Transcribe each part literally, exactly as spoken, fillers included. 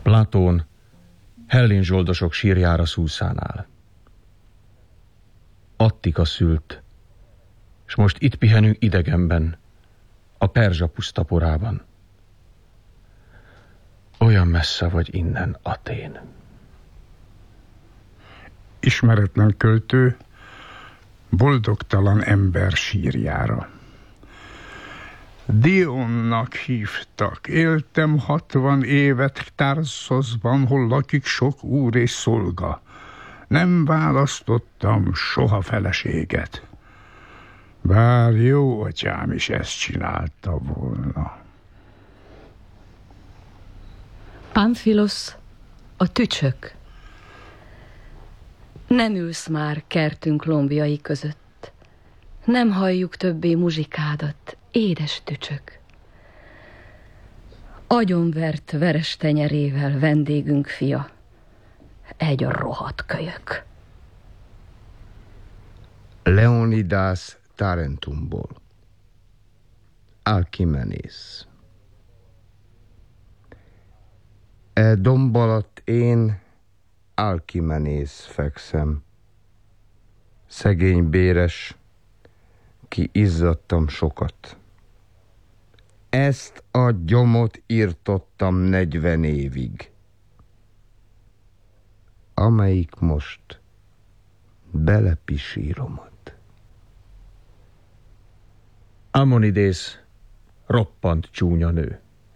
Platón Hellén zsoldosok sírjára Szúszánál. Attika szült, s most itt pihenünk idegenben, a Perzsa pusztaporában. Olyan messze vagy innen, Atén. Ismeretlen költő boldogtalan ember sírjára. Dionnak hívtak, éltem hatvan évet Tarszoszban, hol lakik sok úr és szolga. Nem választottam soha feleséget, bár jó atyám is ezt csinálta volna. Pamfilosz, a tücsök. Nem ülsz már kertünk lombjai között, nem halljuk többé muzsikádat, édes tücsök. Agyonvert veres tenyerével vendégünk fia, egy rohadt kölyök. Leonidas Tarentumból. Alkimenész. E domb alatt én, Alkimenész fekszem, szegény béres, ki izzadtam sokat. Ezt a gyomot írtottam negyven évig, amelyik most belepisíromat. Ammonidész roppant csúnya nő.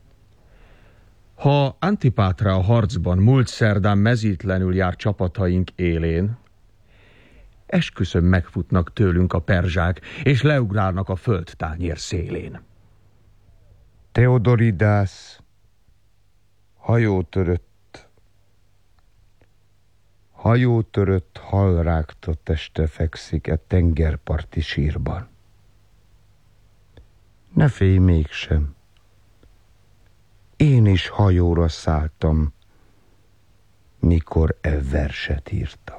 Ha Antipátra a harcban múlt szerdán mezítlenül jár csapataink élén, esküszöm megfutnak tőlünk a perzsák, és leugrálnak a földtányér szélén. Theodoridász hajótörött, hajótörött halrágta teste fekszik e tengerparti sírban. Ne félj mégsem, én is hajóra szálltam, mikor e verset írtam.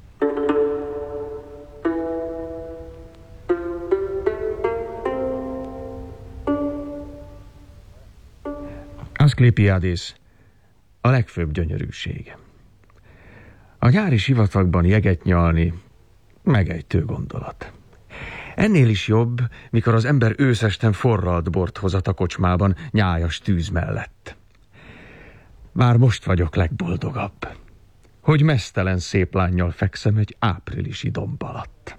Aszklépiádész a legfőbb gyönyörűség. A nyári sivatagban jeget nyalni megejtő gondolat. Ennél is jobb, mikor az ember őszesten forralt bort hozat a kocsmában nyájas tűz mellett. Már most vagyok legboldogabb, hogy meztelen szép lánnyal fekszem egy áprilisi domb alatt.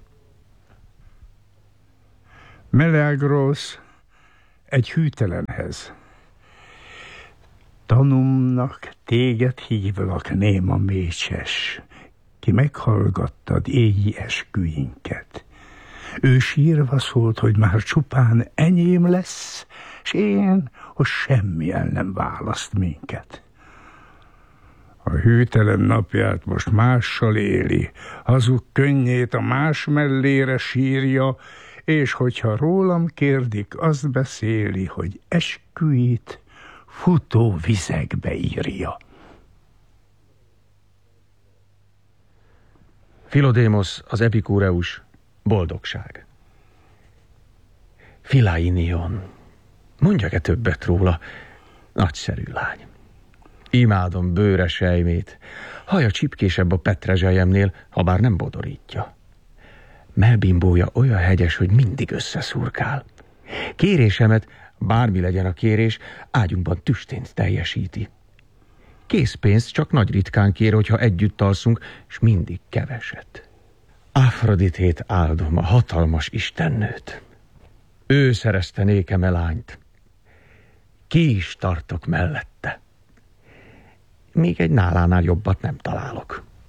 Meleagrósz egy hűtelenhez. Tanumnak téged hívlak, néma mécses, ki meghallgattad éji esküinket. Ő sírva szólt, hogy már csupán enyém lesz, s én, hogy semmi el nem választ minket. A hűtelen napját most mással éli, hazug könnyét a más mellére sírja, és hogyha rólam kérdik, azt beszéli, hogy esküit futó vizekbe írja. Filodémosz az epikúreus boldogság. Philainion, mondjak-e többet róla? Nagyszerű lány. Imádom bőre sejmét, haja csipkésebb a petrezselyemnél, ha bár nem bodorítja. Mellbimbója olyan hegyes, hogy mindig összeszurkál. Kérésemet, bármi legyen a kérés, ágyunkban tüstént teljesíti. Készpénzt csak nagy ritkán kér, hogyha együtt alszunk, s mindig keveset. Afroditét áldom, a hatalmas istennőt. Ő szerezte nékem e lányt. Ki is tartok mellette. Még egy nálánál jobbat nem találok.